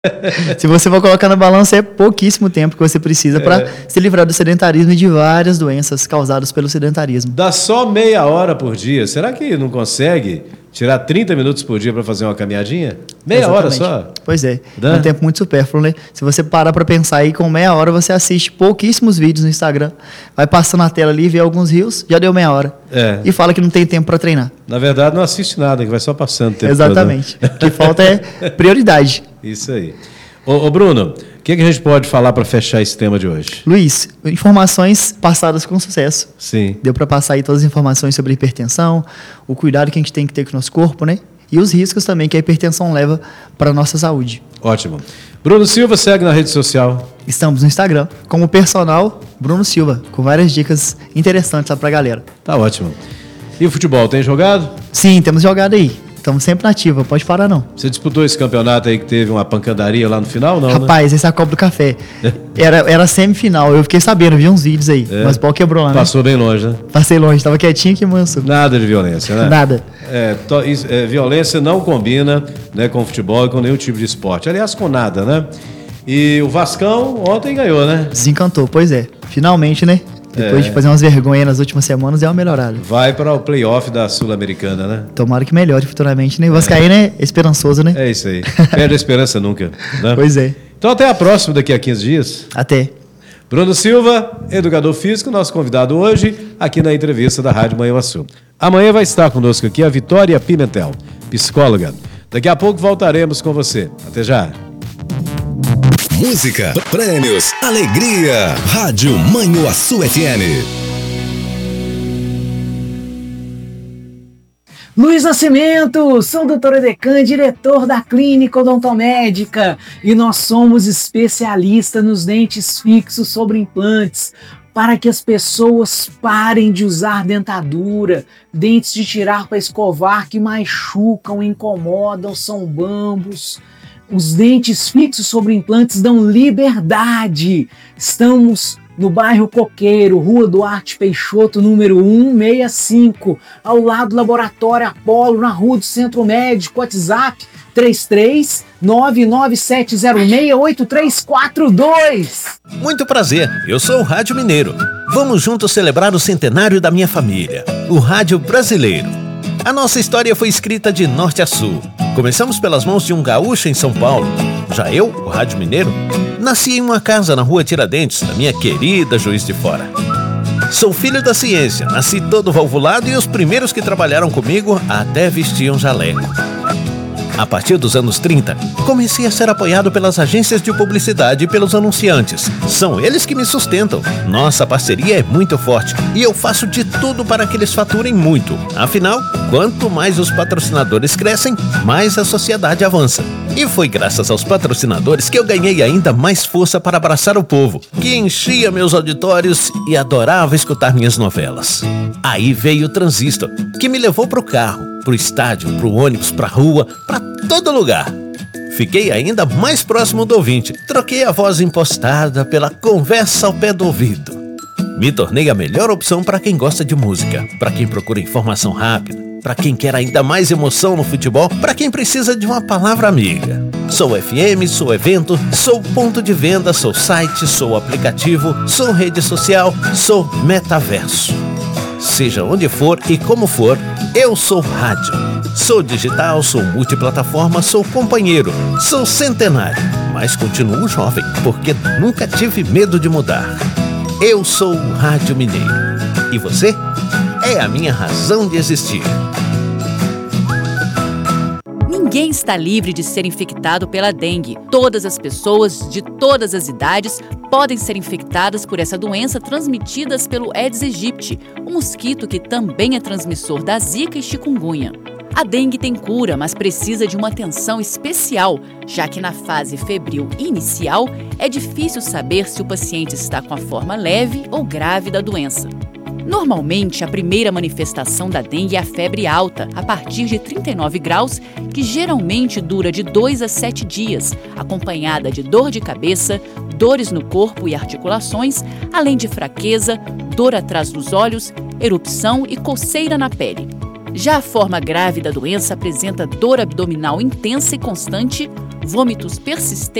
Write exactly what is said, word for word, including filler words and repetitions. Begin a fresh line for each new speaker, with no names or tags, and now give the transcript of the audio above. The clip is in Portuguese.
Se você for colocar na balança, é pouquíssimo tempo que você precisa para é. se livrar do sedentarismo e de várias doenças causadas pelo sedentarismo.
Dá só meia hora por dia. Será que não consegue tirar trinta minutos por dia para fazer uma caminhadinha? Meia
Exatamente.
hora só?
Pois é. Dá? É um tempo muito supérfluo, né? Se você parar para pensar aí, com meia hora você assiste pouquíssimos vídeos no Instagram, vai passando na tela ali, vê alguns reels, já deu meia hora.
É.
E fala que não tem tempo para treinar.
Na verdade, não assiste nada, que vai só passando o tempo.
Exatamente. Todo, né? O que falta é prioridade.
Isso aí. Ô, ô Bruno, o que, que a gente pode falar para fechar esse tema de hoje?
Luiz, informações passadas com sucesso.
Sim.
Deu para passar aí todas as informações sobre hipertensão, o cuidado que a gente tem que ter com o nosso corpo, né? E os riscos também que a hipertensão leva para a nossa saúde.
Ótimo. Bruno Silva, segue na rede social.
Estamos no Instagram, como personal Bruno Silva, com várias dicas interessantes lá para a galera.
Tá ótimo. E o futebol, tem jogado?
Sim, temos jogado aí. Estamos sempre na ativa, pode parar não.
Você disputou esse campeonato aí que teve uma pancadaria lá no final, não?
Rapaz,
né?
esse é a Copa do Café. Era, era semifinal, eu fiquei sabendo, vi uns vídeos aí, é. mas o pau quebrou lá, né?
Passou bem longe, né?
Passei longe, tava quietinho aqui, manso.
Nada de violência, né?
Nada.
É, to, é, violência não combina, né, com futebol e com nenhum tipo de esporte. Aliás, com nada, né? E o Vascão ontem ganhou, né?
Desencantou, pois é. Finalmente, né? Depois é. de fazer umas vergonhas nas últimas semanas, é uma melhorada.
Vai para o playoff da Sul-Americana, né?
Tomara que melhore futuramente, né? O Vascaíno é esperançoso, né?
É isso aí. Perde a esperança nunca, né?
Pois é.
Então até a próxima, daqui a quinze dias.
Até.
Bruno Silva, educador físico, nosso convidado hoje, aqui na entrevista da Rádio Manhuaçu. Amanhã vai estar conosco aqui a Vitória Pimentel, psicóloga. Daqui a pouco voltaremos com você. Até já.
Música, prêmios, alegria. Rádio Manhuaçu F M.
Luiz Nascimento, sou o doutor Edecan, diretor da Clínica Odontomédica, e nós somos especialistas nos dentes fixos sobre implantes, para que as pessoas parem de usar dentadura, dentes de tirar para escovar que machucam, incomodam, são bambos. Os dentes fixos sobre implantes dão liberdade. Estamos no bairro Coqueiro, Rua Duarte Peixoto, número cento e sessenta e cinco, ao lado do Laboratório Apolo, na Rua do Centro Médico. WhatsApp três três nove nove sete zero seis oito três quatro dois.
Muito prazer, eu sou o Rádio Mineiro. Vamos juntos celebrar o centenário da minha família, o Rádio Brasileiro. A nossa história foi escrita de norte a sul. Começamos pelas mãos de um gaúcho em São Paulo. Já eu, o Rádio Mineiro, nasci em uma casa na Rua Tiradentes, da minha querida Juiz de Fora. Sou filho da ciência, nasci todo valvulado e os primeiros que trabalharam comigo até vestiam jaleco. A partir dos anos trinta, comecei a ser apoiado pelas agências de publicidade e pelos anunciantes. São eles que me sustentam. Nossa parceria é muito forte e eu faço de tudo para que eles faturem muito. Afinal, quanto mais os patrocinadores crescem, mais a sociedade avança. E foi graças aos patrocinadores que eu ganhei ainda mais força para abraçar o povo, que enchia meus auditórios e adorava escutar minhas novelas. Aí veio o Transistor, que me levou pro carro, pro estádio, pro ônibus, pra rua, pra todo lugar. Fiquei ainda mais próximo do ouvinte. Troquei a voz impostada pela conversa ao pé do ouvido. Me tornei a melhor opção para quem gosta de música, para quem procura informação rápida, para quem quer ainda mais emoção no futebol, para quem precisa de uma palavra amiga. Sou F M, sou evento, sou ponto de venda, sou site, sou aplicativo, sou rede social, sou metaverso. Seja onde for e como for, eu sou rádio. Sou digital, sou multiplataforma, sou companheiro, sou centenário, mas continuo jovem, porque nunca tive medo de mudar. Eu sou o Rádio Mineiro. E você? É a minha razão de existir.
Ninguém está livre de ser infectado pela dengue. Todas as pessoas, de todas as idades, podem ser infectadas por essa doença transmitida pelo Aedes aegypti, um mosquito que também é transmissor da zika e chikungunya. A dengue tem cura, mas precisa de uma atenção especial, já que na fase febril inicial é difícil saber se o paciente está com a forma leve ou grave da doença. Normalmente, a primeira manifestação da dengue é a febre alta, a partir de trinta e nove graus, que geralmente dura de dois a sete dias, acompanhada de dor de cabeça, dores no corpo e articulações, além de fraqueza, dor atrás dos olhos, erupção e coceira na pele. Já a forma grave da doença apresenta dor abdominal intensa e constante, vômitos persistentes